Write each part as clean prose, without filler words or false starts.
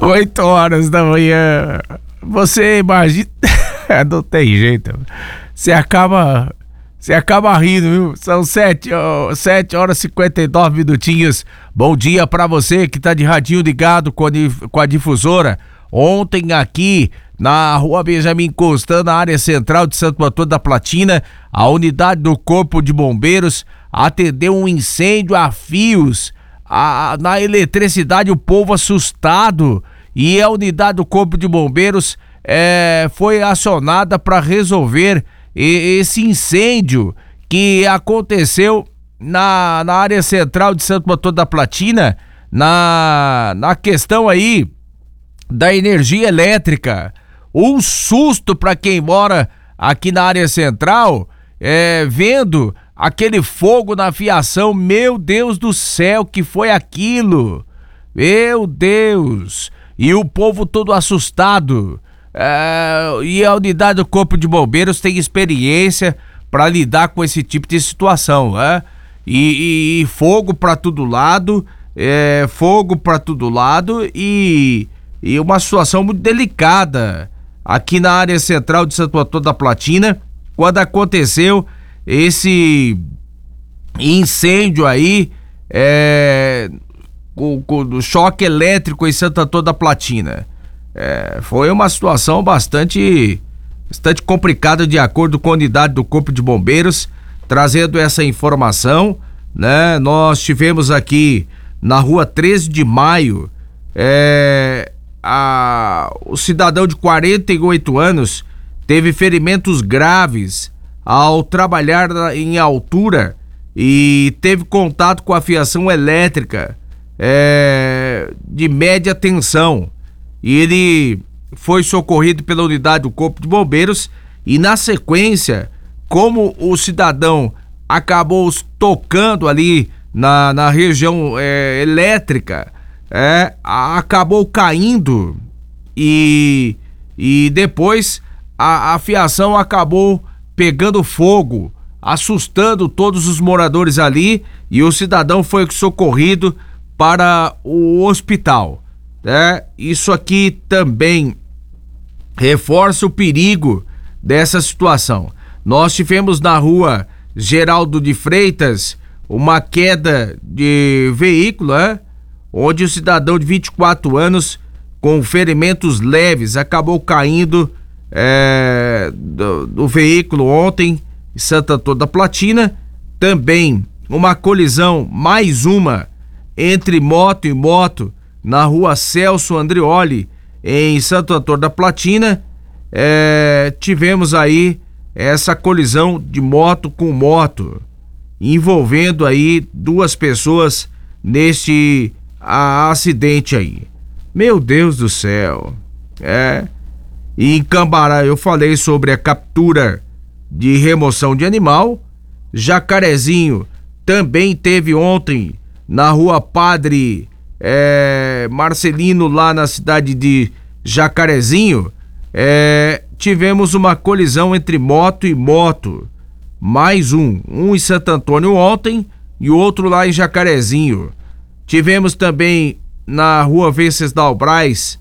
8 horas da manhã. Você imagina. Não tem jeito. Você acaba rindo, viu? São 7 horas e 59 minutinhos. Bom dia pra você que tá de radinho ligado com a difusora. Ontem aqui na rua Benjamin Constant, na área central de Santo Antônio da Platina, a unidade do Corpo de Bombeiros atendeu um incêndio a fios na eletricidade, o povo assustado, e a unidade do Corpo de Bombeiros foi acionada para resolver esse incêndio que aconteceu na área central de Santo Antônio da Platina, na questão aí da energia elétrica. Um susto para quem mora aqui na área central, vendo aquele fogo na fiação. Meu Deus do céu, que foi aquilo? Meu Deus! E o povo todo assustado. E a unidade do Corpo de Bombeiros tem experiência para lidar com esse tipo de situação, né? E fogo para todo lado, e uma situação muito delicada aqui na área central de Santo Antônio da Platina, quando aconteceu esse incêndio aí, com choque elétrico em Santo Antônio da Platina. Foi uma situação bastante complicada, de acordo com a unidade do Corpo de Bombeiros, trazendo essa informação, né? Nós tivemos aqui na rua 13 de maio, o cidadão de 48 anos teve ferimentos graves ao trabalhar em altura e teve contato com a fiação elétrica de média tensão. E ele foi socorrido pela unidade do Corpo de Bombeiros e, na sequência, como o cidadão acabou tocando ali na região elétrica, acabou caindo e depois a fiação acabou pegando fogo, assustando todos os moradores ali, e o cidadão foi socorrido para o hospital. Isso aqui também reforça o perigo dessa situação. Nós tivemos na rua Geraldo de Freitas uma queda de veículo, onde o cidadão de 24 anos com ferimentos leves acabou caindo do veículo ontem em Santo Antônio da Platina. Também uma colisão, mais uma, entre moto e moto na rua Celso Andrioli, em Santo Antônio da Platina. Tivemos aí essa colisão de moto com moto, envolvendo aí 2 pessoas neste acidente aí. Meu Deus do céu. E em Cambará eu falei sobre a captura de remoção de animal. Jacarezinho também teve ontem na rua Padre Marcelino, lá na cidade de Jacarezinho. Tivemos uma colisão entre moto e moto, mais um em Santo Antônio ontem e outro lá em Jacarezinho. Tivemos também na rua Venceslau Braz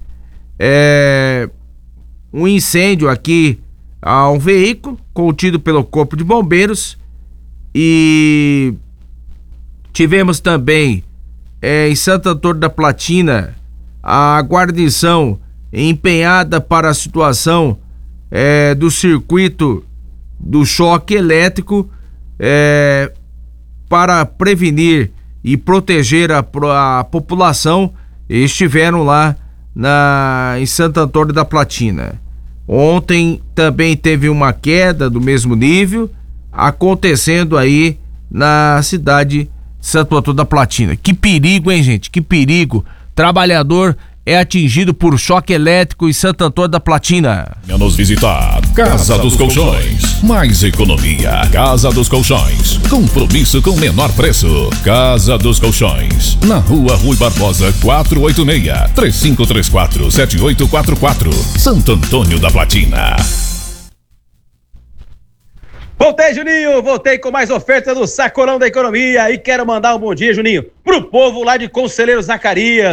um incêndio aqui a um veículo contido pelo Corpo de Bombeiros. E tivemos também em Santo Antônio da Platina a guarnição empenhada para a situação do circuito do choque elétrico, para prevenir e proteger a população. Estiveram lá em Santo Antônio da Platina. Ontem também teve uma queda do mesmo nível acontecendo aí na cidade de Santo Antônio da Platina. Que perigo, hein, gente? Que perigo. Trabalhador é atingido por choque elétrico em Santo Antônio da Platina. Venha nos visitar. Casa dos Colchões. Mais economia. Casa dos Colchões. Compromisso com menor preço. Casa dos Colchões. Na rua Rui Barbosa 486. 3534-7844. Santo Antônio da Platina. Voltei, Juninho, voltei com mais oferta do Sacolão da Economia e quero mandar um bom dia, Juninho, pro povo lá de Conselheiro Zacarias.